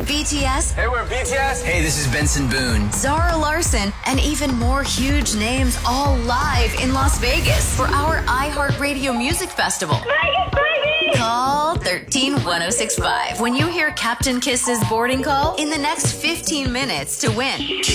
BTS. Hey, we're BTS. Hey, this is Benson Boone. Zara Larson, and even more huge names all live in Las Vegas for our iHeartRadio Music Festival. Call 131065 when you hear Captain Kiss's boarding call in the next 15 minutes to win.